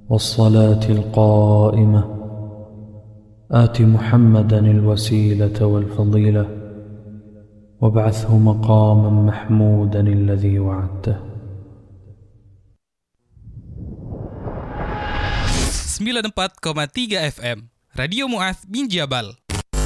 والصلاة القائمة آت محمدا الوسيلة والفضيلة وابعثه مقاما محمودا الذي وعدته. 94,3 FM Radio Mu'adz bin Jabal.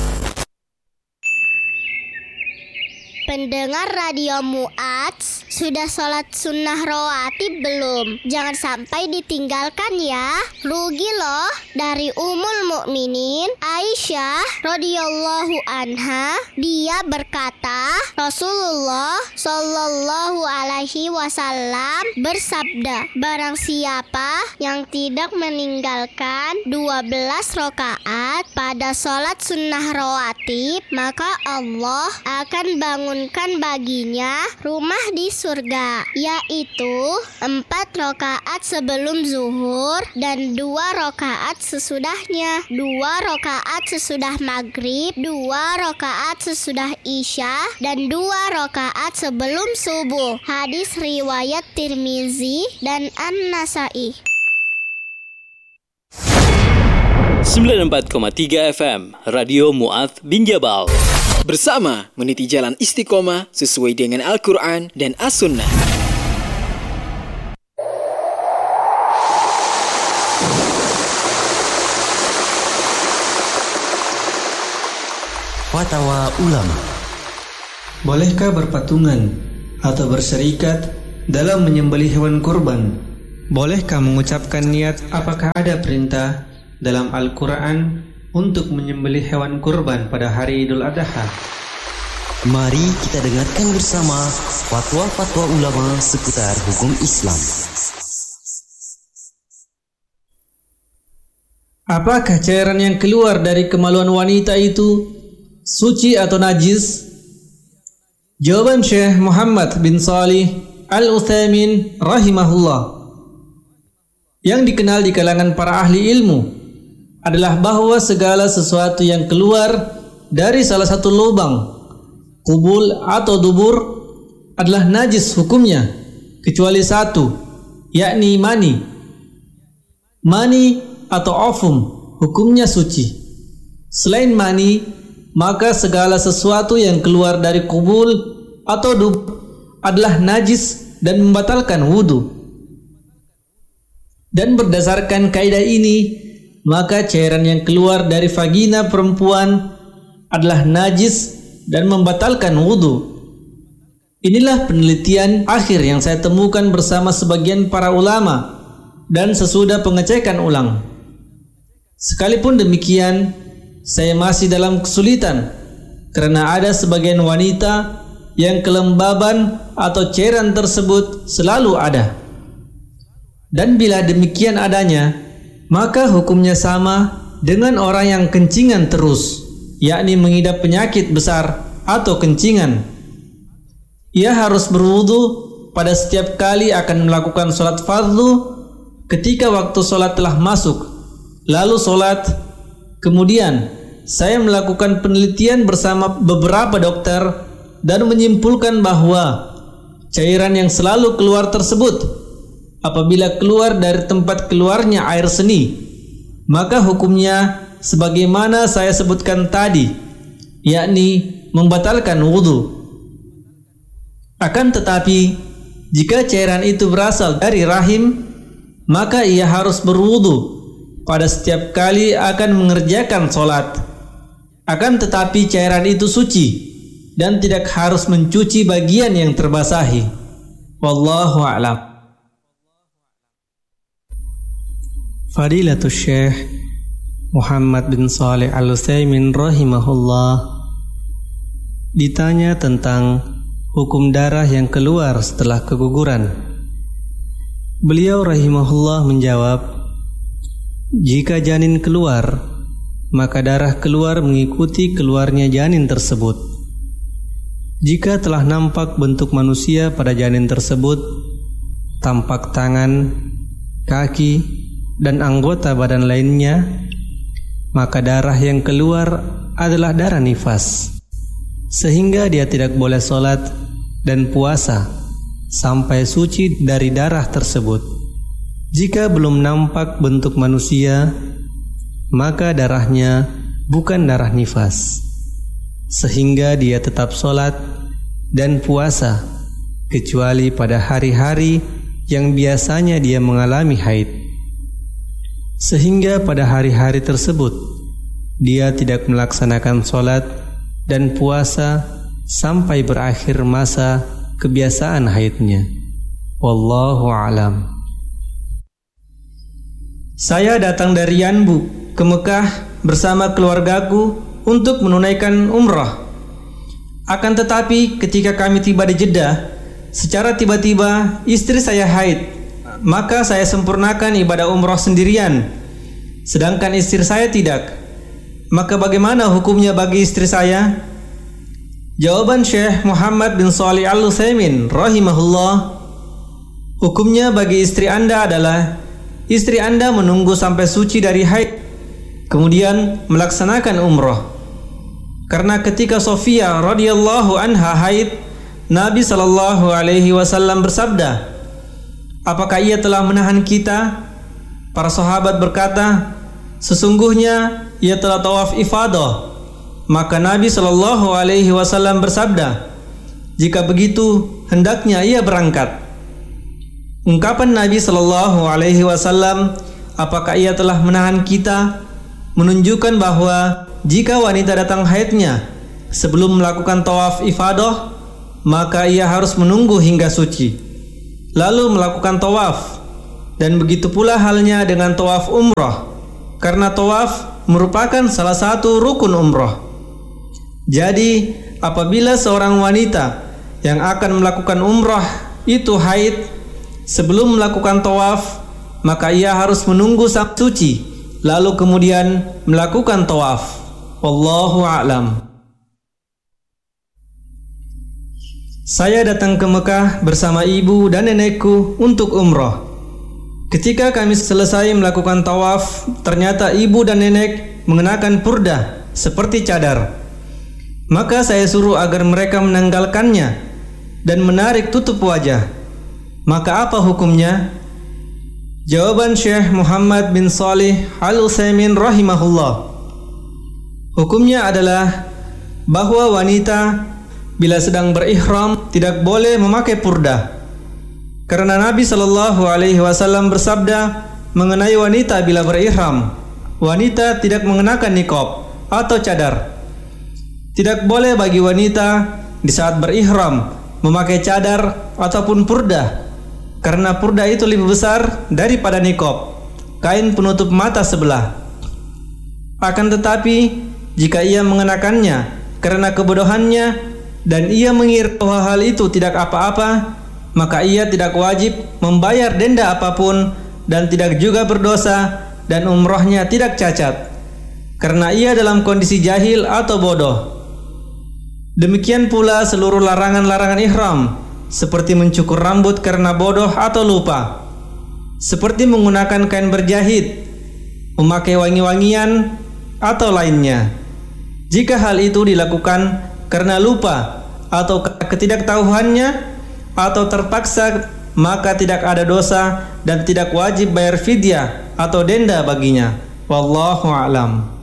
Pendengar Radio Mu'adz, sudah sholat sunnah rawatib belum? Jangan sampai ditinggalkan ya. Rugi loh. Dari Ummul Mukminin Aisyah radhiyallahu anha, dia berkata, Rasulullah sallallahu alaihi wasallam bersabda, barang siapa yang tidak meninggalkan 12 rakaat pada sholat sunnah rawatib, maka Allah akan bangunkan baginya rumah di surga, yaitu 4 rakaat sebelum zuhur dan 2 rakaat sesudahnya, 2 rakaat sesudah maghrib, 2 rakaat sesudah isya, dan 2 rakaat sebelum subuh. Hadis riwayat Tirmizi dan An-Nasai. 94,3 FM Radio Mu'adz bin Jabal. Bersama meniti jalan istiqomah sesuai dengan Al-Quran dan As-Sunnah. Fatwa ulama. Bolehkah berpatungan atau berserikat dalam menyembelih hewan kurban? Bolehkah mengucapkan niat? Apakah ada perintah dalam Al-Quran untuk menyembelih hewan kurban pada hari Idul Adha? Mari kita dengarkan bersama fatwa-fatwa ulama seputar hukum Islam. Apakah cairan yang keluar dari kemaluan wanita itu suci atau najis? Jawaban Syekh Muhammad bin Shalih Al-Utsaimin rahimahullah, yang dikenal di kalangan para ahli ilmu, adalah bahwa segala sesuatu yang keluar dari salah satu lubang, kubul atau dubur, adalah najis hukumnya, kecuali satu, yakni mani. Mani atau ovum hukumnya suci. Selain mani, maka segala sesuatu yang keluar dari kubul atau dubur adalah najis dan membatalkan wudu. Dan berdasarkan kaidah ini, maka cairan yang keluar dari vagina perempuan adalah najis dan membatalkan wudu. Inilah penelitian akhir yang saya temukan bersama sebagian para ulama dan sesudah pengecekan ulang. Sekalipun demikian, saya masih dalam kesulitan karena ada sebagian wanita yang kelembaban atau cairan tersebut selalu ada. Dan bila demikian adanya, maka hukumnya sama dengan orang yang kencingan terus, yakni mengidap penyakit besar atau kencingan. Ia harus berwudu pada setiap kali akan melakukan sholat fardu ketika waktu sholat telah masuk, lalu sholat. Kemudian saya melakukan penelitian bersama beberapa dokter dan menyimpulkan bahwa cairan yang selalu keluar tersebut, apabila keluar dari tempat keluarnya air seni, maka hukumnya sebagaimana saya sebutkan tadi, yakni membatalkan wudu. Akan tetapi, jika cairan itu berasal dari rahim, maka ia harus berwudu pada setiap kali akan mengerjakan sholat. Akan tetapi cairan itu suci dan tidak harus mencuci bagian yang terbasahi. Wallahu a'lam. Fadilatul Syekh Muhammad bin Shalih Al-Utsaimin rahimahullah ditanya tentang hukum darah yang keluar setelah keguguran. Beliau rahimahullah menjawab, jika janin keluar, maka darah keluar mengikuti keluarnya janin tersebut. Jika telah nampak bentuk manusia pada janin tersebut, tampak tangan, kaki, dan anggota badan lainnya, maka darah yang keluar adalah darah nifas, sehingga dia tidak boleh sholat dan puasa sampai suci dari darah tersebut. Jika belum nampak bentuk manusia, maka darahnya bukan darah nifas, sehingga dia tetap sholat dan puasa kecuali pada hari-hari yang biasanya dia mengalami haid, sehingga pada hari-hari tersebut dia tidak melaksanakan sholat dan puasa sampai berakhir masa kebiasaan haidnya. Wallahu a'lam. Saya datang dari Yanbu ke Mekah bersama keluargaku untuk menunaikan umrah. Akan tetapi ketika kami tiba di Jeddah, secara tiba-tiba istri saya haid. Maka saya sempurnakan ibadah umrah sendirian, sedangkan istri saya tidak. Maka bagaimana hukumnya bagi istri saya? Jawaban Syekh Muhammad bin Shalih Al-Utsaimin rahimahullah, hukumnya bagi istri Anda adalah istri Anda menunggu sampai suci dari haid, kemudian melaksanakan umrah. Karena ketika Sofia radhiyallahu anha haid, Nabi SAW bersabda, apakah ia telah menahan kita? Para sahabat berkata, sesungguhnya ia telah tawaf ifadah. Maka Nabi SAW bersabda, jika begitu hendaknya ia berangkat. Ungkapan Nabi SAW, apakah ia telah menahan kita, menunjukkan bahwa jika wanita datang haidnya sebelum melakukan tawaf ifadah, maka ia harus menunggu hingga suci, lalu melakukan tawaf. Dan begitu pula halnya dengan tawaf umrah, karena tawaf merupakan salah satu rukun umrah. Jadi apabila seorang wanita yang akan melakukan umrah itu haid sebelum melakukan tawaf, maka ia harus menunggu sampai suci, lalu kemudian melakukan tawaf. Wallahu a'lam. Saya datang ke Mekah bersama ibu dan nenekku untuk umrah. Ketika kami selesai melakukan tawaf, ternyata ibu dan nenek mengenakan purdah seperti cadar. Maka saya suruh agar mereka menanggalkannya dan menarik tutup wajah. Maka apa hukumnya? Jawaban Syekh Muhammad bin Shalih Al-Utsaimin rahimahullah, hukumnya adalah bahwa wanita bila sedang berihram tidak boleh memakai purdah. Karena Nabi SAW bersabda mengenai wanita bila berihram, wanita tidak mengenakan niqab atau cadar. Tidak boleh bagi wanita di saat berihram memakai cadar ataupun purdah, karena purdah itu lebih besar daripada niqab, kain penutup mata sebelah. Akan tetapi jika ia mengenakannya karena kebodohannya dan ia mengira bahwa hal itu tidak apa-apa, maka ia tidak wajib membayar denda apapun dan tidak juga berdosa, dan umrahnya tidak cacat karena ia dalam kondisi jahil atau bodoh. Demikian pula seluruh larangan-larangan ihram, seperti mencukur rambut karena bodoh atau lupa, seperti menggunakan kain berjahit, memakai wangi-wangian atau lainnya. Jika hal itu dilakukan karena lupa atau ketidaktahuannya atau terpaksa, maka tidak ada dosa dan tidak wajib bayar fidyah atau denda baginya. Wallahu a'lam.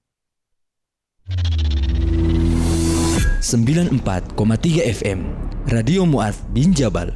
94,3 FM Radio Mu'adz bin Jabal.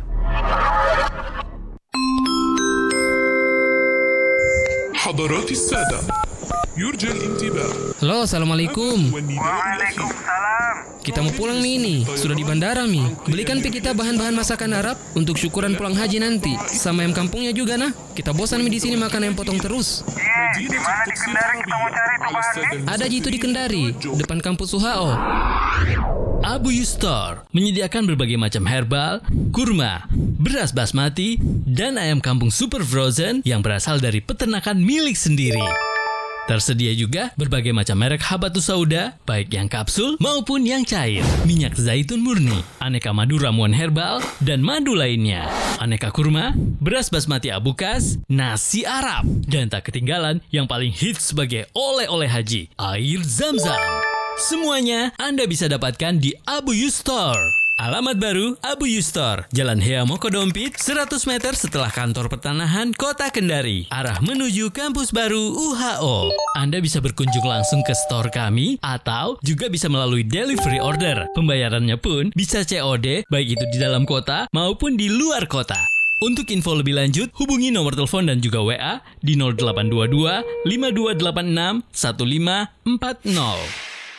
حضرات السادة يرجى الانتباه. Halo, assalamualaikum. Waalaikumsalam. Kita mau pulang nih, sudah di bandara Mi. Belikan pi kita bahan-bahan masakan Arab untuk syukuran pulang haji nanti. Sama ayam kampungnya juga nah. Kita bosan Mi di sini makan ayam potong terus. Di mana di Kendari kita mau cari tuh bahannya? Ada jitu di Kendari, depan kampus UHO. Abu Yustar menyediakan berbagai macam herbal, kurma, beras basmati, dan ayam kampung super frozen yang berasal dari peternakan milik sendiri. Tersedia juga berbagai macam merek habatus sauda, baik yang kapsul maupun yang cair, minyak zaitun murni, aneka madu ramuan herbal, dan madu lainnya, aneka kurma, beras basmati abukas, nasi Arab, dan tak ketinggalan yang paling hits sebagai oleh-oleh haji, air Zam-Zam. Semuanya Anda bisa dapatkan di Abu Yustar. Alamat baru Abu Yustor, Jalan Hea Mokodompit, 100 meter setelah kantor pertanahan Kota Kendari, arah menuju kampus baru UHO. Anda bisa berkunjung langsung ke store kami atau juga bisa melalui delivery order. Pembayarannya pun bisa COD, baik itu di dalam kota maupun di luar kota. Untuk info lebih lanjut, hubungi nomor telepon dan juga WA di 0822 5286 1540.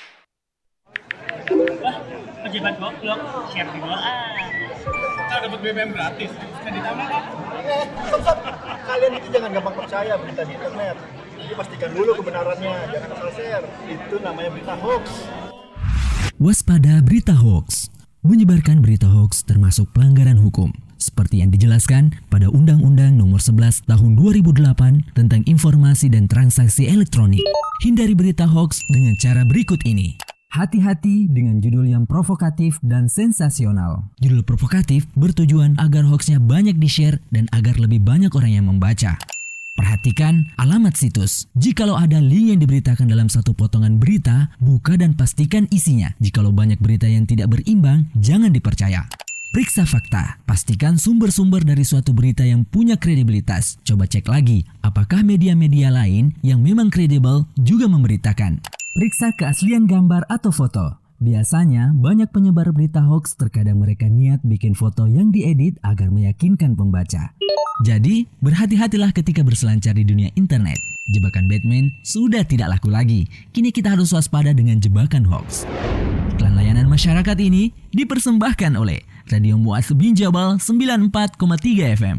Pejabat goblok, share di doa. Kita dapat BBM gratis, bisa ditambah kan? Sob, kalian itu jangan gampang percaya berita di internet. Jadi pastikan dulu kebenarannya, jangan asal share. Itu namanya berita hoax. Waspada berita hoax. Menyebarkan berita hoax termasuk pelanggaran hukum. Seperti yang dijelaskan pada Undang-Undang Nomor 11 Tahun 2008 tentang Informasi dan Transaksi Elektronik. Hindari berita hoax dengan cara berikut ini. Hati-hati dengan judul yang provokatif dan sensasional. Judul provokatif bertujuan agar hoaxnya banyak di-share dan agar lebih banyak orang yang membaca. Perhatikan alamat situs. Jikalau ada link yang diberitakan dalam satu potongan berita, buka dan pastikan isinya. Jikalau banyak berita yang tidak berimbang, jangan dipercaya. Periksa fakta. Pastikan sumber-sumber dari suatu berita yang punya kredibilitas. Coba cek lagi, apakah media-media lain yang memang kredibel juga memberitakan. Periksa keaslian gambar atau foto. Biasanya banyak penyebar berita hoax terkadang mereka niat bikin foto yang diedit agar meyakinkan pembaca. Jadi, berhati-hatilah ketika berselancar di dunia internet. Jebakan Batman sudah tidak laku lagi. Kini kita harus waspada dengan jebakan hoax. Iklan layanan masyarakat ini dipersembahkan oleh Radio Mu'adz Binjabal 94,3 FM.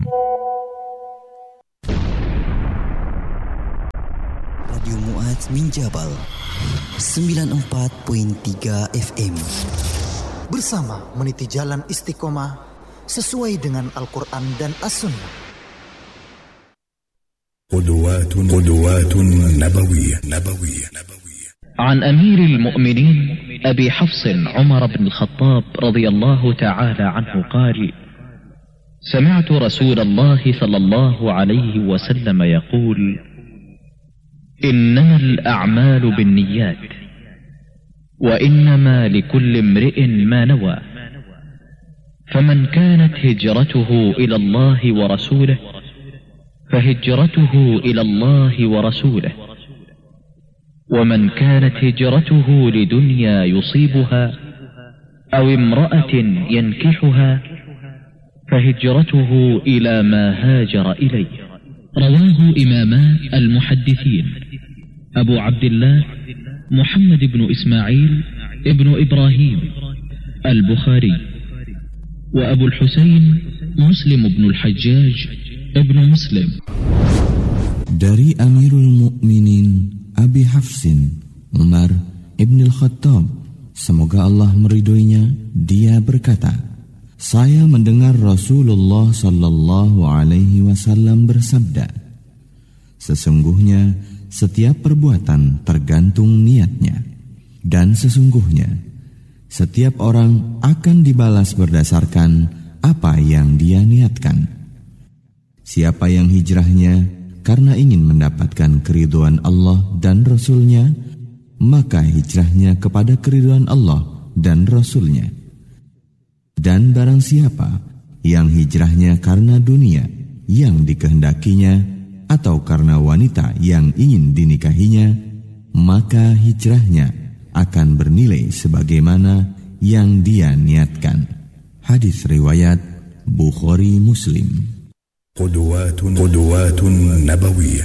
Radio Mu'adz Binjabal 94.3 FM. Bersama meniti jalan istiqomah sesuai dengan Al-Quran dan As-Sunnah. قدوات نبوية. عن أمير المؤمنين أبي حفص عمر بن الخطاب رضي الله تعالى عنه قال: سمعت رسول الله صلى الله عليه وسلم يقول: إنما الأعمال بالنيات وإنما لكل امرئ ما نوى فمن كانت هجرته إلى الله ورسوله فهجرته إلى الله ورسوله ومن كانت هجرته لدنيا يصيبها أو امرأة ينكحها فهجرته إلى ما هاجر إليه. رواه إماما المحدثين أبو عبد الله محمد بن إسماعيل ابن إبراهيم البخاري وأبو الحسين مسلم بن الحجاج ابن مسلم. Dari Amirul Mukminin Abi Hafsin Umar ibn al-Khattab, semoga Allah meridhoinya, dia berkata, saya mendengar Rasulullah sallallahu alaihi wasallam bersabda, sesungguhnya setiap perbuatan tergantung niatnya, dan sesungguhnya setiap orang akan dibalas berdasarkan apa yang dia niatkan. Siapa yang hijrahnya karena ingin mendapatkan keridhaan Allah dan Rasul-Nya, maka hijrahnya kepada keridhaan Allah dan Rasul-Nya. Dan barang siapa yang hijrahnya karena dunia yang dikehendakinya atau karena wanita yang ingin dinikahinya, maka hijrahnya akan bernilai sebagaimana yang dia niatkan. Hadis riwayat Bukhari Muslim. قدوات نبوية.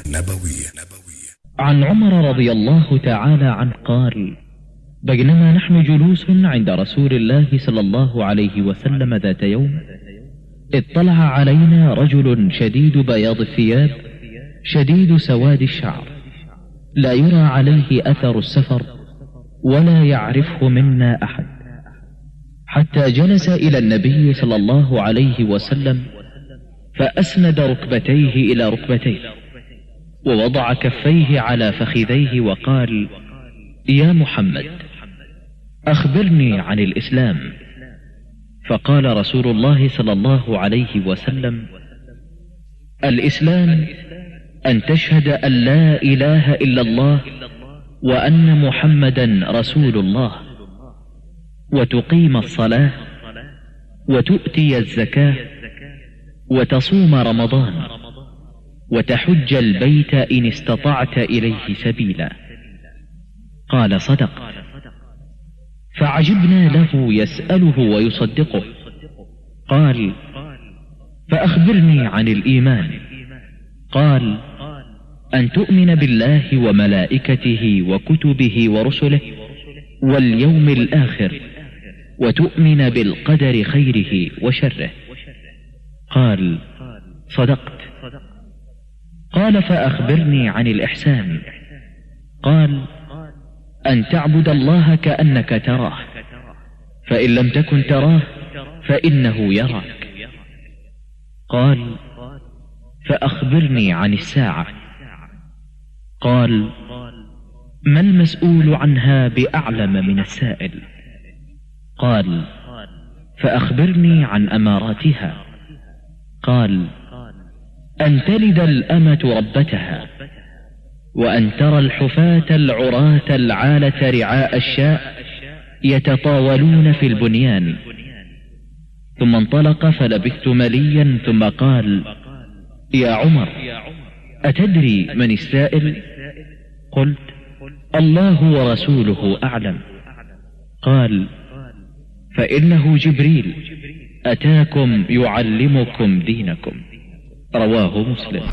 عن عمر رضي الله تعالى عنه قال: بينما نحن جلوس عند رسول الله صلى الله عليه وسلم ذات يوم اطلع علينا رجل شديد بياض الثياب شديد سواد الشعر لا يرى عليه أثر السفر ولا يعرفه منا أحد، حتى جلس إلى النبي صلى الله عليه وسلم فأسند ركبتيه إلى ركبتيه ووضع كفيه على فخذيه وقال: يا محمد أخبرني عن الإسلام. فقال رسول الله صلى الله عليه وسلم: الإسلام أن تشهد أن لا إله إلا الله وأن محمدا رسول الله وتقيم الصلاة وتؤتي الزكاة وتصوم رمضان وتحج البيت إن استطعت إليه سبيلا. قال صدق. فعجبنا له يسأله ويصدقه. قال فأخبرني عن الإيمان. قال أن تؤمن بالله وملائكته وكتبه ورسله واليوم الآخر وتؤمن بالقدر خيره وشره. قال صدقت. قال فأخبرني عن الإحسان. قال أن تعبد الله كأنك تراه فإن لم تكن تراه فإنه يراك. قال فأخبرني عن الساعة. قال ما المسؤول عنها بأعلم من السائل. قال فأخبرني عن أماراتها. قال أن تلد الأمة ربتها وأن ترى الحفاة العراة العالة رعاء الشاء يتطاولون في البنيان. ثم انطلق فلبثت مليا ثم قال يا عمر أتدري من السائل؟ قلت الله ورسوله أعلم. قال فإنه جبريل أتاكم يعلمكم دينكم. رواه مسلم.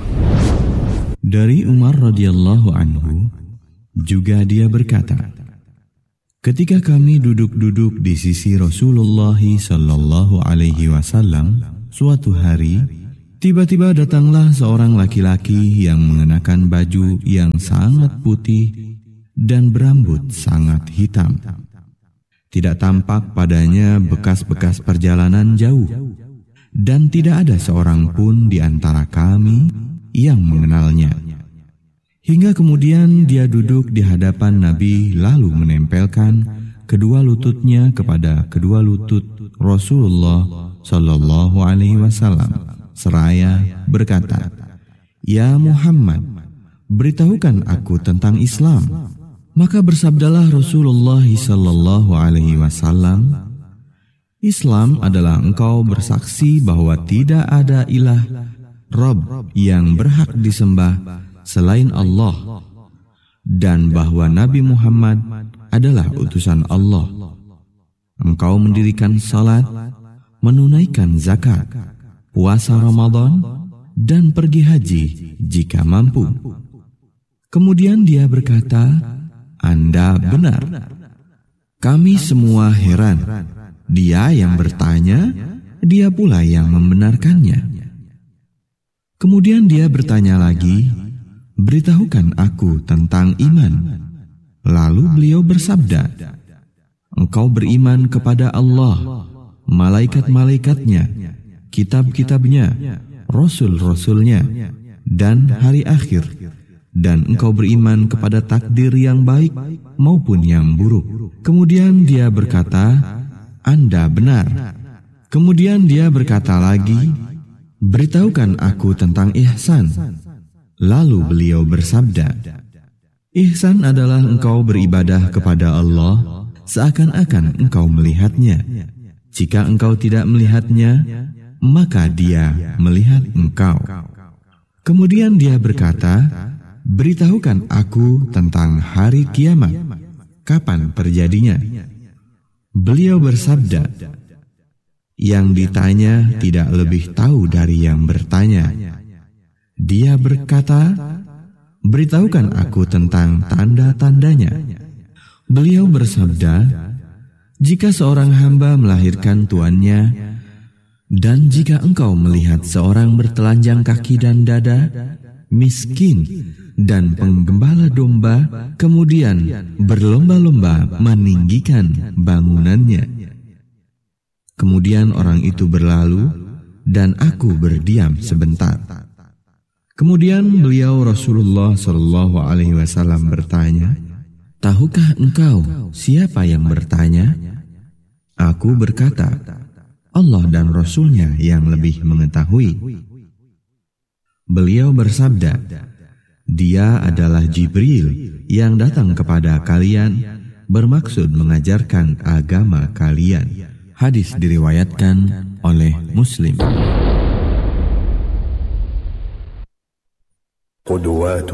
Dari Umar radhiyallahu anhu juga dia berkata, ketika kami duduk-duduk di sisi Rasulullah sallallahu alaihi wasallam suatu hari, tiba-tiba datanglah seorang laki-laki yang mengenakan baju yang sangat putih dan berambut sangat hitam. Tidak tampak padanya bekas-bekas perjalanan jauh, dan tidak ada seorang pun di antara kami yang mengenalnya. Hingga kemudian dia duduk di hadapan Nabi lalu menempelkan kedua lututnya kepada kedua lutut Rasulullah sallallahu alaihi wasallam seraya berkata, "Ya Muhammad, beritahukan aku tentang Islam." Maka bersabdalah Rasulullah sallallahu alaihi wasallam, "Islam adalah engkau bersaksi bahwa tidak ada ilah Rabb yang berhak disembah selain Allah, dan bahwa Nabi Muhammad adalah utusan Allah. Engkau mendirikan salat, menunaikan zakat, puasa Ramadan, dan pergi haji jika mampu." Kemudian dia berkata, "Anda benar." Kami semua heran. Dia yang bertanya, dia pula yang membenarkannya. Kemudian dia bertanya lagi, "Beritahukan aku tentang iman." Lalu beliau bersabda, "Engkau beriman kepada Allah, malaikat-malaikatnya, kitab-kitabnya, rasul-rasulnya, dan hari akhir. Dan engkau beriman kepada takdir yang baik maupun yang buruk." Kemudian dia berkata, "Anda benar." Kemudian dia berkata lagi, "Beritahukan aku tentang ihsan." Lalu beliau bersabda, "Ihsan adalah engkau beribadah kepada Allah seakan-akan engkau melihatnya. Jika engkau tidak melihatnya, maka dia melihat engkau." Kemudian dia berkata, "Beritahukan aku tentang hari kiamat, kapan terjadinya?" Beliau bersabda, "Yang ditanya tidak lebih tahu dari yang bertanya." Dia berkata, "Beritahukan aku tentang tanda-tandanya." Beliau bersabda, "Jika seorang hamba melahirkan tuannya, dan jika engkau melihat seorang bertelanjang kaki dan dada, miskin, dan penggembala domba, kemudian berlomba-lomba meninggikan bangunannya. Kemudian orang itu berlalu, dan aku berdiam sebentar." Kemudian beliau Rasulullah sallallahu alaihi wasallam bertanya, "Tahukah engkau siapa yang bertanya?" Aku berkata, "Allah dan Rasulnya yang lebih mengetahui." Beliau bersabda, "Dia adalah Jibril yang datang kepada kalian bermaksud mengajarkan agama kalian." Hadis diriwayatkan oleh Muslim. قدوات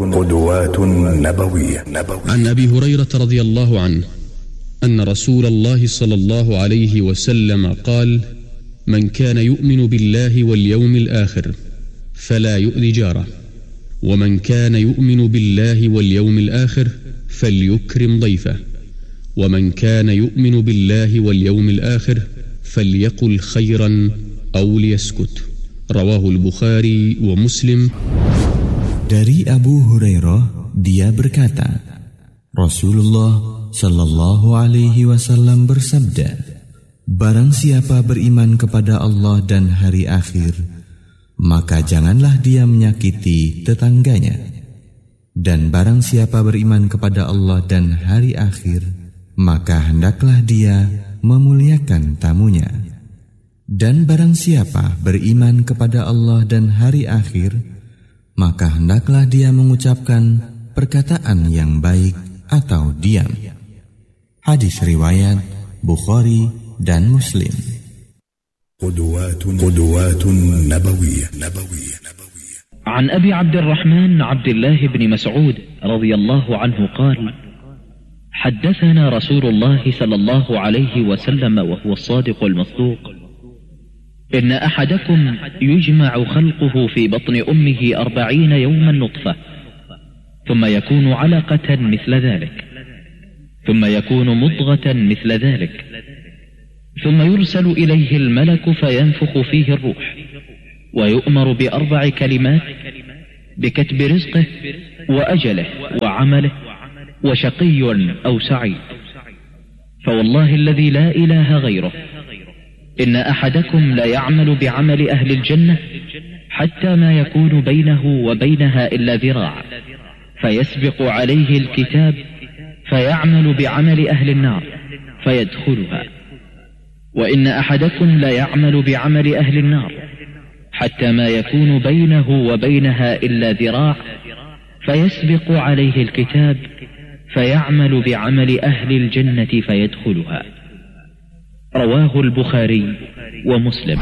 نبوية. عن أبي هريرة رضي الله عنه أن رسول الله صلى الله عليه وسلم قال: من كان يؤمن بالله واليوم الآخر فلا يؤذي جاره، ومن كان يؤمن بالله واليوم الآخر فليكرم ضيفه، ومن كان يؤمن بالله واليوم الآخر فليقل خيرا أو ليسكت. رواه البخاري ومسلم. Dari Abu Hurairah, dia berkata, Rasulullah Shallallahu Alaihi Wasallam bersabda, barang siapa beriman kepada Allah dan hari akhir, maka janganlah dia menyakiti tetangganya. Dan barang siapa beriman kepada Allah dan hari akhir, maka hendaklah dia memuliakan tamunya. Dan barang siapa beriman kepada Allah dan hari akhir, maka hendaklah dia mengucapkan perkataan yang baik atau diam. Hadis riwayat Bukhari dan Muslim. قدوات نبوية. عن أبي عبد الرحمن عبد الله بن مسعود رضي الله عنه قال: حدثنا رسول الله صلى الله عليه وسلم وهو الصادق المصدوق: إن أحدكم يجمع خلقه في بطن أمه 40 يوما نطفة، ثم يكون علقة مثل ذلك، ثم يكون مضغة مثل ذلك، ثم يرسل إليه الملك فينفخ فيه الروح، ويؤمر ب4 كلمات: بكتب رزقه وأجله وعمله وشقي أو سعيد. فوالله الذي لا إله غيره إن أحدكم لا يعمل بعمل أهل الجنة حتى ما يكون بينه وبينها إلا ذراع، فيسبق عليه الكتاب فيعمل بعمل أهل النار فيدخلها، وإن أحدكم لا يعمل بعمل أهل النار حتى ما يكون بينه وبينها إلا ذراع، فيسبق عليه الكتاب فيعمل بعمل أهل الجنة فيدخلها. رواه البخاري ومسلم.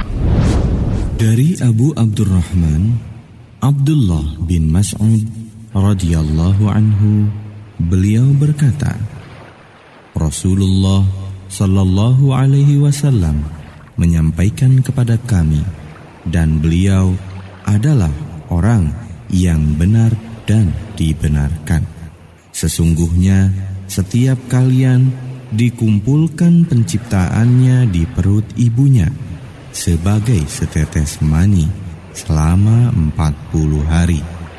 Dari Abu Abdurrahman Abdullah bin Mas'ud radhiyallahu anhu, beliau berkata, Rasulullah sallallahu alaihi wasallam menyampaikan kepada kami, dan beliau adalah orang yang benar dan dibenarkan. Sesungguhnya setiap kalian dikumpulkan penciptaannya di perut ibunya sebagai setetes mani selama 40 hari.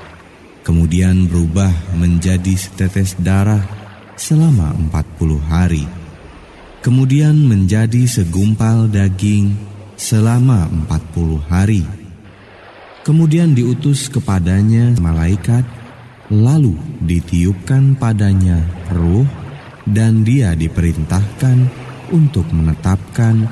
Kemudian berubah menjadi setetes darah selama 40 hari. Kemudian menjadi segumpal daging selama 40 hari. Kemudian diutus kepadanya malaikat, lalu ditiupkan padanya ruh, dan dia diperintahkan untuk menetapkan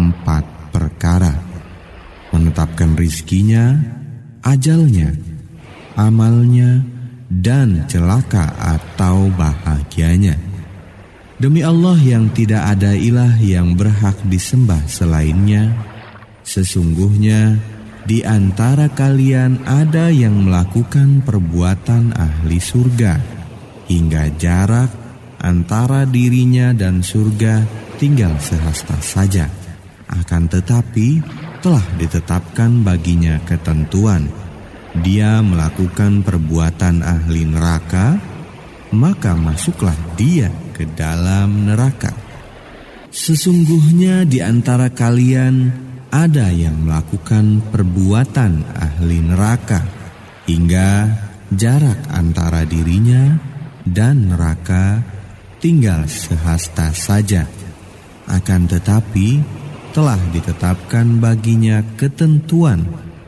4 perkara: menetapkan rizkinya, ajalnya, amalnya, dan celaka atau bahagianya. Demi Allah yang tidak ada ilah yang berhak disembah selainnya, sesungguhnya di antara kalian ada yang melakukan perbuatan ahli surga, hingga jarak antara dirinya dan surga tinggal sehasta saja. Akan tetapi telah ditetapkan baginya ketentuan. Dia melakukan perbuatan ahli neraka, maka masuklah dia ke dalam neraka. Sesungguhnya di antara kalian ada yang melakukan perbuatan ahli neraka, hingga jarak antara dirinya dan neraka tinggal sehasta saja. Akan tetapi telah ditetapkan baginya ketentuan.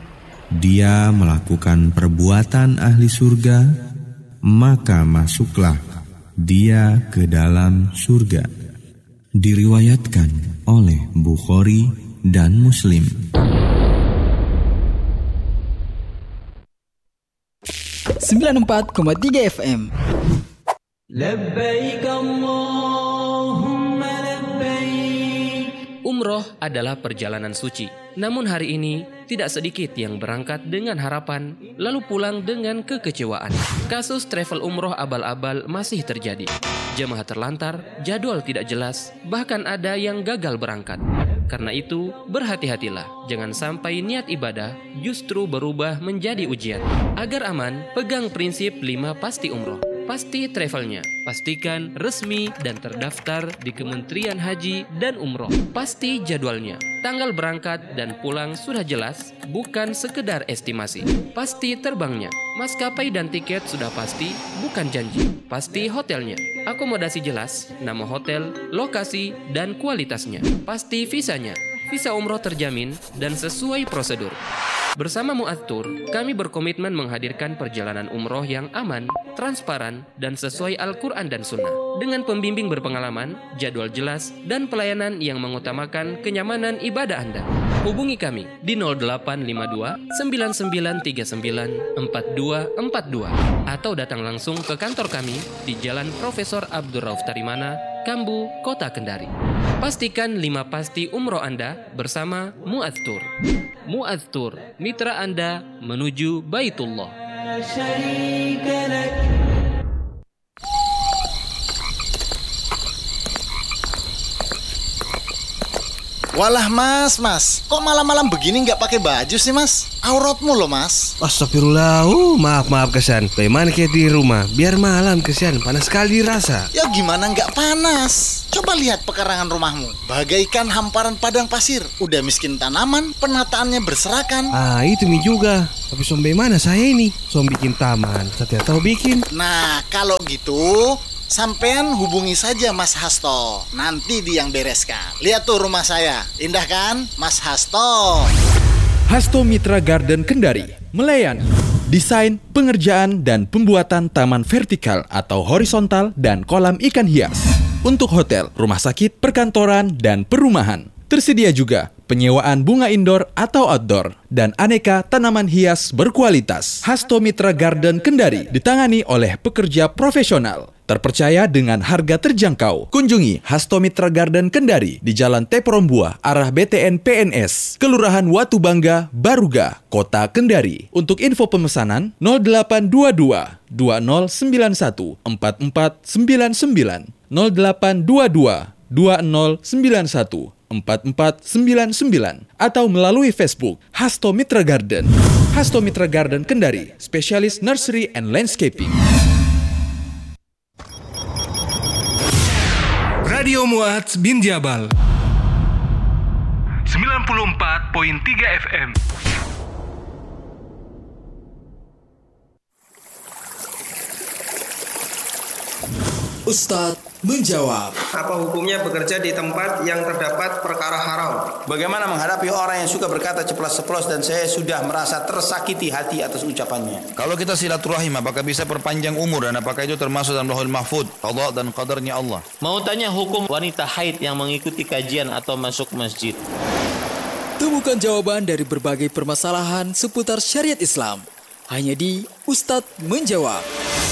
Dia melakukan perbuatan ahli surga, maka masuklah dia ke dalam surga. Diriwayatkan oleh Bukhari dan Muslim. FM. Labbaik Allahumma labbaik. Umroh adalah perjalanan suci. Namun hari ini, tidak sedikit yang berangkat dengan harapan, lalu pulang dengan kekecewaan. Kasus travel umroh abal-abal masih terjadi. Jemaah terlantar, jadwal tidak jelas, bahkan ada yang gagal berangkat. Karena itu, berhati-hatilah. Jangan sampai niat ibadah justru berubah menjadi ujian. Agar aman, pegang prinsip 5 pasti umroh. Pasti travelnya, pastikan resmi dan terdaftar di Kementerian Haji dan Umroh. Pasti jadwalnya, tanggal berangkat dan pulang sudah jelas, bukan sekedar estimasi. Pasti terbangnya, maskapai dan tiket sudah pasti, bukan janji. Pasti hotelnya, akomodasi jelas, nama hotel, lokasi, dan kualitasnya. Pasti visanya, visa umroh terjamin dan sesuai prosedur. Bersama Mu'adz Tour, kami berkomitmen menghadirkan perjalanan umroh yang aman, transparan, dan sesuai Al-Quran dan Sunnah. Dengan pembimbing berpengalaman, jadwal jelas, dan pelayanan yang mengutamakan kenyamanan ibadah Anda. Hubungi kami di 0852 9939 4242 atau datang langsung ke kantor kami di Jalan Profesor Abdul Rauf Tarimana, Kambu, Kota Kendari. Pastikan 5 pasti umroh Anda bersama Mu'adz Tour. Mu'adz Tour, mitra Anda menuju Baitullah. Walah mas, kok malam-malam begini nggak pakai baju sih mas? Auratmu loh mas. Astagfirullah, maaf Kesan. Bagaimana kayak di rumah? Biar malam Kesan, panas sekali rasa. Ya gimana nggak panas? Coba lihat pekarangan rumahmu, bagaikan hamparan padang pasir. Udah miskin tanaman, penataannya berserakan. Itu mi juga. Tapi bagaimana saya ini? Bikin taman, saya tahu bikin. Nah, kalau gitu sampean hubungi saja Mas Hasto. Nanti dia yang bereskan. Lihat tuh rumah saya, indah kan Mas Hasto? Hasto Mitra Garden Kendari melayani desain, pengerjaan, dan pembuatan taman vertikal atau horizontal dan kolam ikan hias untuk hotel, rumah sakit, perkantoran, dan perumahan. Tersedia juga penyewaan bunga indoor atau outdoor dan aneka tanaman hias berkualitas. Hasto Mitra Garden Kendari ditangani oleh pekerja profesional, terpercaya dengan harga terjangkau. Kunjungi Hasto Mitra Garden Kendari di Jalan Teprombuah, arah BTN PNS, Kelurahan Watu Bangga, Baruga, Kota Kendari. Untuk info pemesanan 0822 2091 4499 0822 2091 4499 atau melalui Facebook Hasto Mitra Garden. Hasto Mitra Garden Kendari, spesialis nursery and landscaping. Radio Mu'adz bin Jabal 94.3 FM. Ustadz menjawab. Apa hukumnya bekerja di tempat yang terdapat perkara haram? Bagaimana menghadapi orang yang suka berkata ceplas-ceplos dan saya sudah merasa tersakiti hati atas ucapannya? Kalau kita silaturahim, apakah bisa perpanjang umur dan apakah itu termasuk dalam Lauhul Mahfuz, qada dan qadarnya Allah? Mau tanya hukum wanita haid yang mengikuti kajian atau masuk masjid? Temukan jawaban dari berbagai permasalahan seputar syariat Islam hanya di Ustadz Menjawab.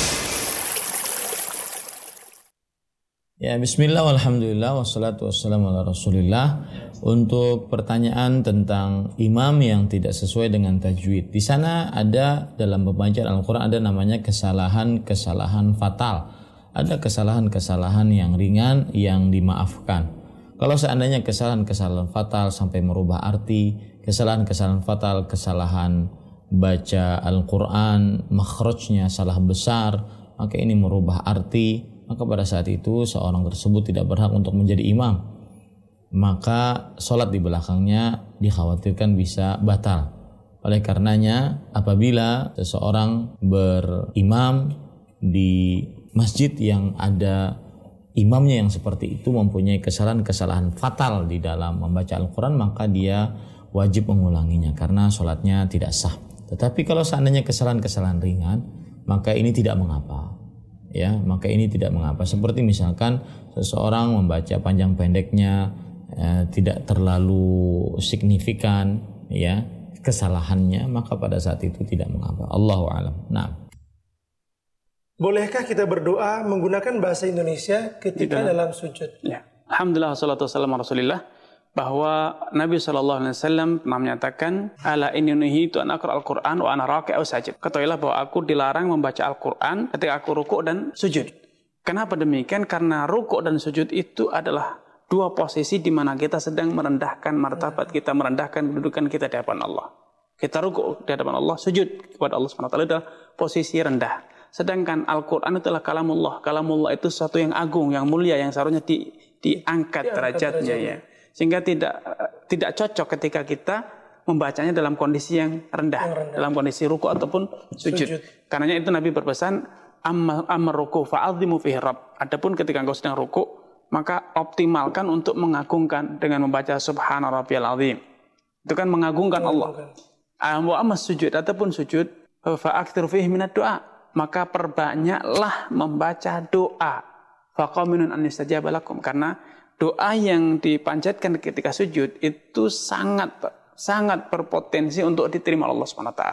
Ya, bismillah, walhamdulillah, wassalatu wassalamu ala rasulillah. Untuk pertanyaan tentang imam yang tidak sesuai dengan tajwid, di sana ada dalam pembacaan Al-Quran ada namanya kesalahan fatal. Ada kesalahan yang ringan yang dimaafkan. Kalau seandainya kesalahan fatal sampai merubah arti, kesalahan fatal, kesalahan baca Al-Quran, makhrajnya salah besar, maka ini merubah arti. Maka pada saat itu seorang tersebut tidak berhak untuk menjadi imam. Maka sholat di belakangnya dikhawatirkan bisa batal. Oleh karenanya apabila seseorang berimam di masjid yang ada imamnya yang seperti itu mempunyai kesalahan fatal di dalam membaca Al-Quran, maka dia wajib mengulanginya karena sholatnya tidak sah. Tetapi kalau seandainya kesalahan ringan, maka ini tidak mengapa. Ya, maka ini tidak mengapa. Seperti misalkan seseorang membaca panjang pendeknya tidak terlalu signifikan ya kesalahannya, maka pada saat itu tidak mengapa. Allahu a'lam. Nah. Bolehkah kita berdoa menggunakan bahasa Indonesia ketika dalam sujud? Ya. Alhamdulillah wassalatu wassalamu ala Rasulillah. bahwa Nabi SAW pernah menyatakan, ala inni nuhitu an aqra al-Quran wa ana raki'u sajid. Ketahuilah bahwa aku dilarang membaca Al-Quran ketika aku rukuk dan sujud. Kenapa demikian? Karena rukuk dan sujud itu adalah dua posisi di mana kita sedang merendahkan martabat kita, merendahkan kedudukan kita di hadapan Allah. Kita rukuk di hadapan Allah, sujud kepada Allah SWT adalah posisi rendah. Sedangkan Al-Quran itulah kalamullah. Kalamullah itu sesuatu yang agung, yang mulia, yang seharusnya diangkat derajatnya ya. Sehingga tidak cocok ketika kita membacanya dalam kondisi yang rendah, dalam kondisi ruku ataupun sujud. Karenanya itu Nabi berpesan, amma ruku fa'azimu fihi rabb. Adapun ketika engkau sedang ruku, maka optimalkan untuk mengagungkan dengan membaca subhana rabbiyal azim. Itu kan mengagungkan Allah. Wa amma sujud, ataupun sujud, fa'aktsir fihi minad du'a. Maka perbanyaklah membaca doa. Faqaminun an yustajaba lakum. Karena doa yang dipanjatkan ketika sujud itu sangat berpotensi untuk diterima Allah SWT.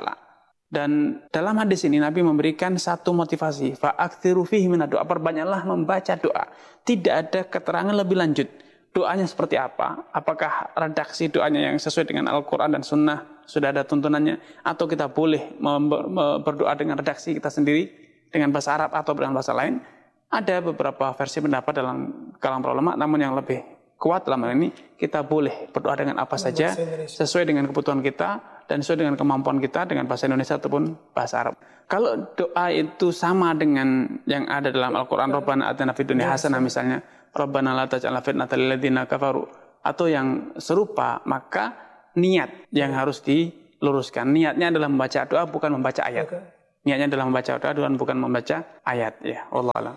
Dan dalam hadis ini Nabi memberikan satu motivasi, fa'aktsiru fihi minad doa, perbanyaklah membaca doa. Tidak ada keterangan lebih lanjut. Doanya seperti apa? Apakah redaksi doanya yang sesuai dengan Al-Quran dan Sunnah sudah ada tuntunannya, atau kita boleh berdoa dengan redaksi kita sendiri dengan bahasa Arab atau dengan bahasa lain? Ada beberapa versi pendapat dalam kalangan para ulama, namun yang lebih kuat dalam hal ini kita boleh berdoa dengan apa saja sesuai dengan kebutuhan kita dan sesuai dengan kemampuan kita dengan bahasa Indonesia ataupun bahasa Arab. Kalau doa itu sama dengan yang ada dalam Al-Quran, Rabbana atina fid dunya hasanah misalnya, Rabbana la taj'alna fitnatan lil ladzina kafaru, atau yang serupa, maka niat yang harus diluruskan. Niatnya adalah membaca doa, bukan membaca ayat. Niatnya adalah membaca doa dan bukan membaca ayat. Ya, wallahu a'lam.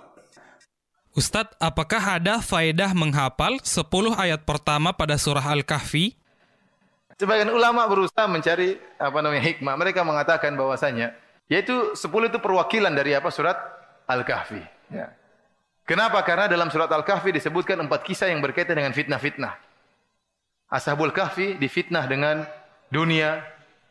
Ustadz, apakah ada faedah menghafal 10 ayat pertama pada surah Al-Kahfi? Sebagian ulama berusaha mencari hikmah. Mereka mengatakan bahwasanya yaitu 10 itu perwakilan dari surat Al-Kahfi. Ya. Kenapa? Karena dalam surat Al-Kahfi disebutkan 4 kisah yang berkaitan dengan fitnah-fitnah. Ashabul Kahfi difitnah dengan dunia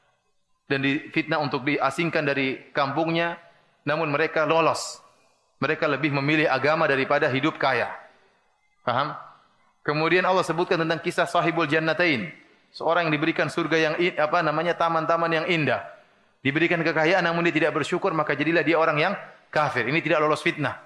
dan difitnah untuk diasingkan dari kampungnya, namun mereka lolos. Mereka lebih memilih agama daripada hidup kaya. Paham? Kemudian Allah sebutkan tentang kisah Sahibul Jannatain, seorang yang diberikan surga yang taman-taman yang indah. Diberikan kekayaan namun dia tidak bersyukur, maka jadilah dia orang yang kafir. Ini tidak lolos fitnah.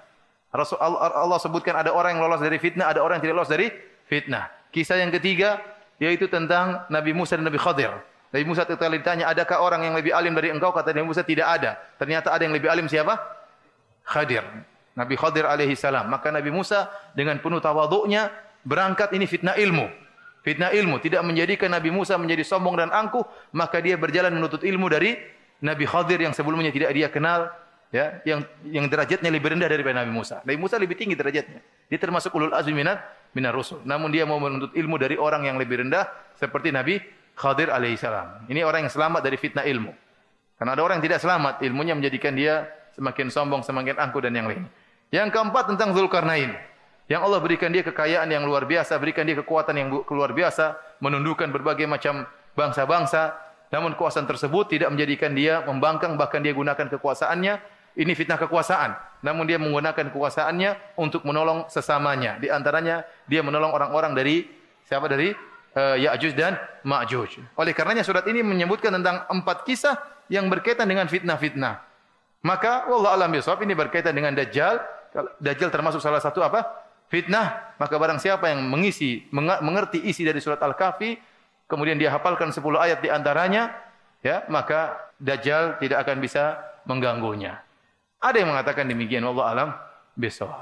Allah sebutkan ada orang yang lolos dari fitnah, ada orang yang tidak lolos dari fitnah. Kisah yang ketiga yaitu tentang Nabi Musa dan Nabi Khadir. Nabi Musa ketika ditanya, adakah orang yang lebih alim dari engkau? Kata Nabi Musa, tidak ada. Ternyata ada yang lebih alim, siapa? Khadir. Nabi Khadir alaihi salam. Maka Nabi Musa dengan penuh tawadhu'nya berangkat, ini fitnah ilmu. Fitnah ilmu tidak menjadikan Nabi Musa menjadi sombong dan angkuh, maka dia berjalan menuntut ilmu dari Nabi Khadir yang sebelumnya tidak dia kenal, ya, yang derajatnya lebih rendah daripada Nabi Musa. Nabi Musa lebih tinggi derajatnya. Dia termasuk ulul azmi minar rusul. Namun dia mau menuntut ilmu dari orang yang lebih rendah seperti Nabi Khadir alaihi salam. Ini orang yang selamat dari fitnah ilmu. Karena ada orang yang tidak selamat, ilmunya menjadikan dia semakin sombong, semakin angkuh dan yang lain. Yang keempat tentang Dzulkarnain. Yang Allah berikan dia kekayaan yang luar biasa, berikan dia kekuatan yang luar biasa, menundukkan berbagai macam bangsa-bangsa. Namun kekuasaan tersebut tidak menjadikan dia membangkang, bahkan dia gunakan kekuasaannya. Ini fitnah kekuasaan. Namun dia menggunakan kekuasaannya untuk menolong sesamanya. Di antaranya dia menolong orang-orang dari siapa? Dari Ya'juj dan Ma'juj. Oleh karenanya surat ini menyebutkan tentang 4 kisah yang berkaitan dengan fitnah-fitnah. Maka wallahu a'lam bishawab, ini berkaitan dengan Dajjal. Dajjal termasuk salah satu fitnah. Maka barang siapa yang mengerti isi dari surat Al-Kahfi, kemudian dia hafalkan 10 ayat di antaranya, ya, maka Dajjal tidak akan bisa mengganggunya. Ada yang mengatakan demikian, wallahu a'lam bishawab.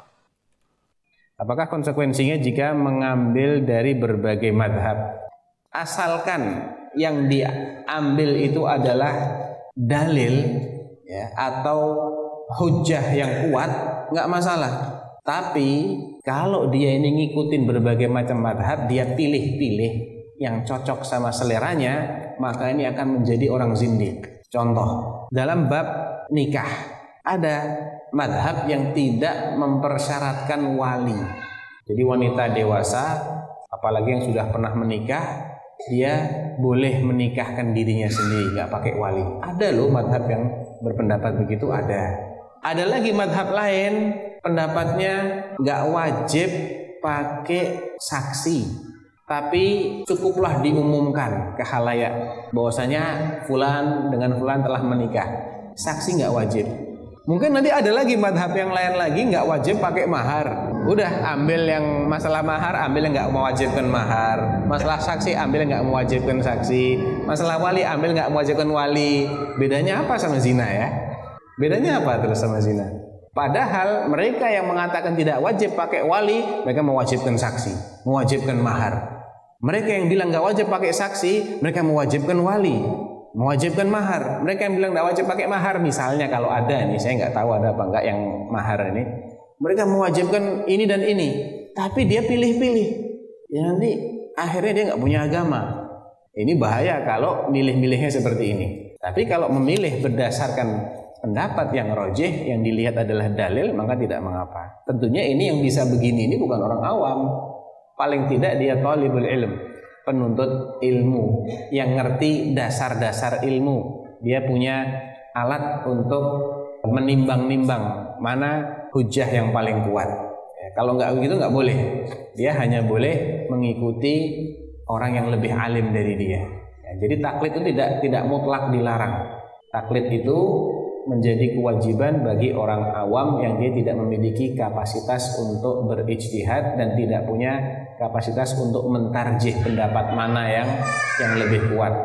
Apakah konsekuensinya jika mengambil dari berbagai madhab? Asalkan yang diambil itu adalah dalil, ya, atau hujjah yang kuat, nggak masalah. Tapi kalau dia ini ngikutin berbagai macam madhab, dia pilih-pilih yang cocok sama seleranya, maka ini akan menjadi orang zindiq. Contoh, dalam bab nikah ada madhab yang tidak mempersyaratkan wali. Jadi wanita dewasa, apalagi yang sudah pernah menikah, dia boleh menikahkan dirinya sendiri, nggak pakai wali. Ada loh madhab yang berpendapat begitu, ada. Ada lagi madhab lain, pendapatnya nggak wajib pakai saksi, tapi cukuplah diumumkan ke khalayak bahwasanya fulan dengan fulan telah menikah. Saksi nggak wajib. Mungkin nanti ada lagi madhab yang lain lagi nggak wajib pakai mahar. Udah ambil yang masalah mahar, ambil yang nggak mewajibkan mahar. Masalah saksi ambil yang nggak mewajibkan saksi. Masalah wali ambil nggak mewajibkan wali. Bedanya apa sama zina ya? Bedanya apa terus sama zina? Padahal mereka yang mengatakan tidak wajib pakai wali, mereka mewajibkan saksi, mewajibkan mahar. Mereka yang bilang nggak wajib pakai saksi, mereka mewajibkan wali, mewajibkan mahar. Mereka yang bilang nggak wajib pakai mahar, misalnya kalau ada nih, saya nggak tahu ada apa nggak yang mahar ini. Mereka mewajibkan ini dan ini, tapi dia pilih-pilih. Ya nanti akhirnya dia nggak punya agama. Ini bahaya kalau milih-milihnya seperti ini. Tapi kalau memilih berdasarkan pendapat yang rojih, yang dilihat adalah dalil, maka tidak mengapa. Tentunya ini yang bisa begini ini bukan orang awam. Paling tidak dia talibul ilm, penuntut ilmu, yang ngerti dasar-dasar ilmu. Dia punya alat untuk menimbang-nimbang mana hujah yang paling kuat. Ya, kalau nggak begitu nggak boleh. Dia hanya boleh mengikuti orang yang lebih alim dari dia. Ya, jadi taklid itu tidak mutlak dilarang. Taklid itu menjadi kewajiban bagi orang awam yang dia tidak memiliki kapasitas untuk berijtihad dan tidak punya kapasitas untuk mentarjih pendapat mana yang lebih kuat.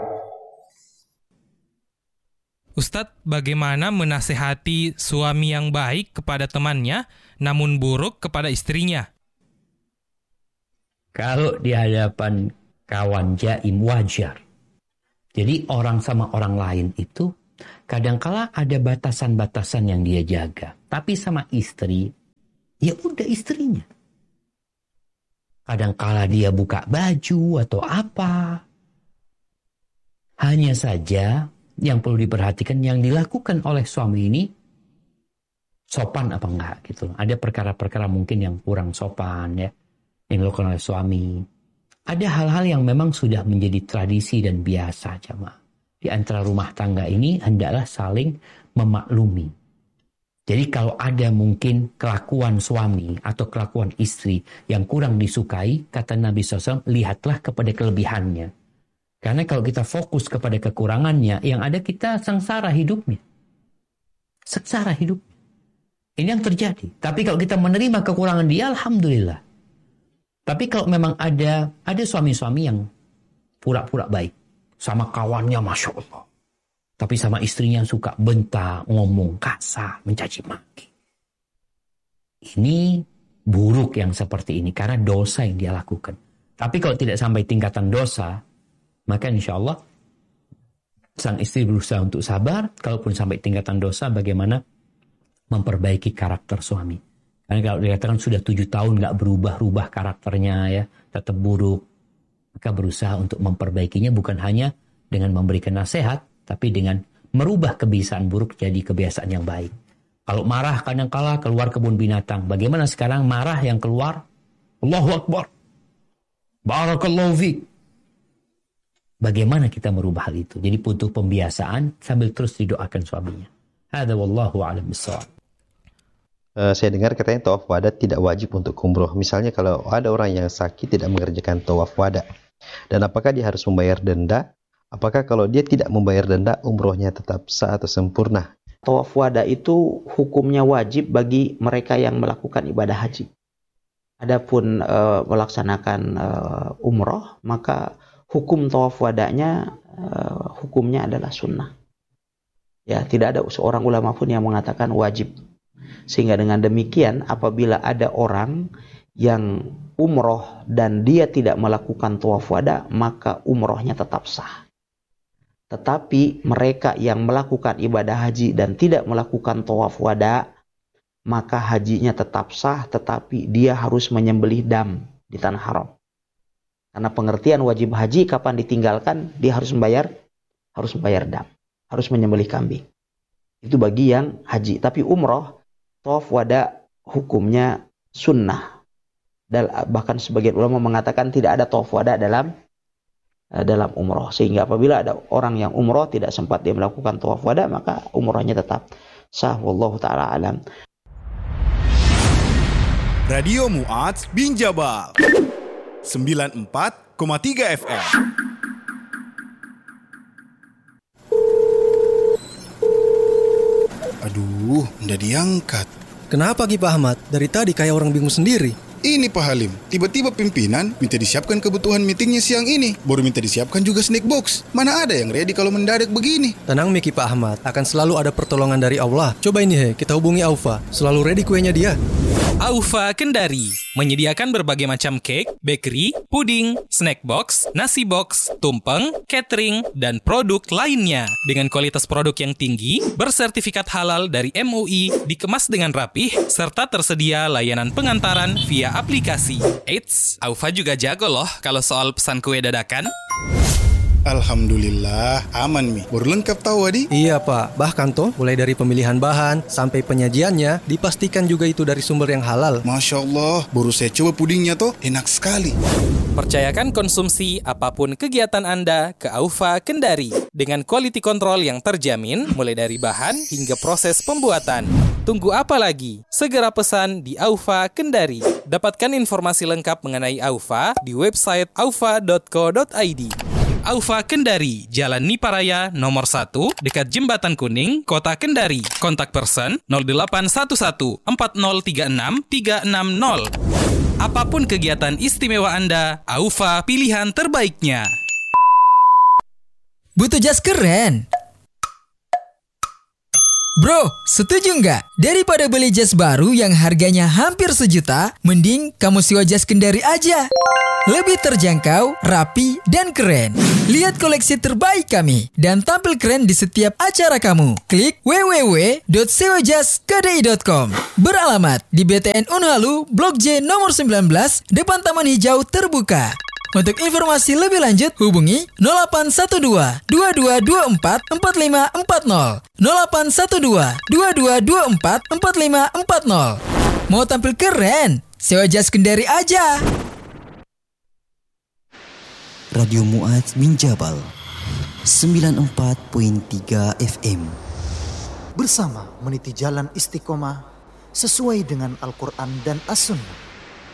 Ustadz, bagaimana menasehati suami yang baik kepada temannya namun buruk kepada istrinya? Kalau di hadapan kawan jaim wajar. Jadi orang sama orang lain itu kadangkala ada batasan-batasan yang dia jaga. Tapi sama istri, ya udah istrinya. Kadangkala dia buka baju atau apa. Hanya saja yang perlu diperhatikan yang dilakukan oleh suami ini sopan apa enggak gitu. Ada perkara-perkara mungkin yang kurang sopan ya, yang dilakukan oleh suami. Ada hal-hal yang memang sudah menjadi tradisi dan biasa jemaah. Di antara rumah tangga ini hendaklah saling memaklumi. Jadi kalau ada mungkin kelakuan suami atau kelakuan istri yang kurang disukai, kata Nabi SAW, lihatlah kepada kelebihannya. Karena kalau kita fokus kepada kekurangannya, yang ada kita sengsara hidupnya. Sengsara hidupnya. Ini yang terjadi. Tapi kalau kita menerima kekurangan dia, alhamdulillah. Tapi kalau memang ada suami-suami yang pura-pura baik. Sama kawannya Masya Allah. Tapi sama istrinya suka bentak, ngomong kasar, mencaci maki. Ini buruk yang seperti ini. Karena dosa yang dia lakukan. Tapi kalau tidak sampai tingkatan dosa, maka insya Allah sang istri berusaha untuk sabar. Kalaupun sampai tingkatan dosa, bagaimana memperbaiki karakter suami. Karena kalau dikatakan sudah 7 tahun gak berubah-ubah karakternya ya, tetap buruk. Maka berusaha untuk memperbaikinya bukan hanya dengan memberikan nasihat, tapi dengan merubah kebiasaan buruk jadi kebiasaan yang baik. Kalau marah kadang-kala keluar kebun binatang. Bagaimana sekarang marah yang keluar? Allahu Akbar. Barakallahu fiik. Bagaimana kita merubah hal itu? Jadi butuh pembiasaan sambil terus didoakan suaminya. Hadza wallahu a'lam bissawab. Saya dengar katanya tawaf wada tidak wajib untuk umroh. Misalnya kalau ada orang yang sakit tidak mengerjakan tawaf wada. Dan apakah dia harus membayar denda? Apakah kalau dia tidak membayar denda, umrohnya tetap sah atau sempurna? Tawaf wada itu hukumnya wajib bagi mereka yang melakukan ibadah haji. Adapun melaksanakan umroh, maka hukum tawaf wadanya hukumnya adalah sunnah. Ya, tidak ada seorang ulama pun yang mengatakan wajib. Sehingga dengan demikian apabila ada orang yang umroh dan dia tidak melakukan tawaf wada, maka umrohnya tetap sah. Tetapi mereka yang melakukan ibadah haji dan tidak melakukan tawaf wada, maka hajinya tetap sah, tetapi dia harus menyembelih dam di tanah haram. Karena pengertian wajib haji kapan ditinggalkan, dia harus membayar dam, harus menyembelih kambing. Itu bagi yang haji. Tapi umroh, tawaf wada hukumnya sunnah. Dan bahkan sebagian ulama mengatakan tidak ada tawaf wada dalam umroh. Sehingga apabila ada orang yang umroh tidak sempat dia melakukan tawaf wada, maka umrohnya tetap sah. Wallahu ta'ala alam. Radio Mu'adz bin Jabal 94,6 FM. Aduh, nggak diangkat. Kenapa Ki Pak Ahmad? Dari tadi kayak orang bingung sendiri. Ini Pak Halim, tiba-tiba pimpinan minta disiapkan kebutuhan meetingnya siang ini. Baru minta disiapkan juga snack box. Mana ada yang ready kalau mendadak begini? Tenang Miki Pak Ahmad, akan selalu ada pertolongan dari Allah. Coba ini kita hubungi Aufa. Selalu ready kuenya dia. Aufa Kendari menyediakan berbagai macam cake, bakery, puding, snack box, nasi box, tumpeng, catering, dan produk lainnya. Dengan kualitas produk yang tinggi, bersertifikat halal dari MUI, dikemas dengan rapih, serta tersedia layanan pengantaran via aplikasi. Eits, Aufa juga jago loh kalau soal pesan kue dadakan. Alhamdulillah, aman Mi. Baru lengkap tahu Adi? Iya Pak, bahkan toh mulai dari pemilihan bahan sampai penyajiannya dipastikan juga itu dari sumber yang halal. Masya Allah, baru saya coba pudingnya toh, enak sekali. Percayakan konsumsi apapun kegiatan Anda ke Aufa Kendari dengan quality control yang terjamin mulai dari bahan hingga proses pembuatan. Tunggu apa lagi? Segera pesan di Aufa Kendari. Dapatkan informasi lengkap mengenai Aufa di website aufa.co.id. Aufa Kendari, Jalan Niparaya nomor 1, dekat Jembatan Kuning, Kota Kendari. Kontak person 0811 4036 360. Apapun kegiatan istimewa Anda, Aufa pilihan terbaiknya. Butuh jas keren? Bro, setuju nggak? Daripada beli jas baru yang harganya hampir 1 juta, mending kamu sewa jas Kendari aja. Lebih terjangkau, rapi, dan keren. Lihat koleksi terbaik kami dan tampil keren di setiap acara kamu. Klik www.sewajasKDI.com. Beralamat di BTN Unhalu, Blok J nomor 19, depan Taman Hijau Terbuka. Untuk informasi lebih lanjut, hubungi 0812 2224 4540. 0812 2224 4540. Mau tampil keren? Sewa jas Kendari aja. Radio Mu'adz bin Jabal 94.3 FM. Bersama meniti jalan istiqomah sesuai dengan Al-Quran dan As-Sunnah.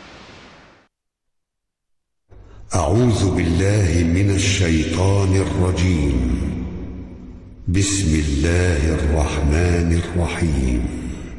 أعوذ بالله من الشيطان الرجيم بسم الله الرحمن الرحيم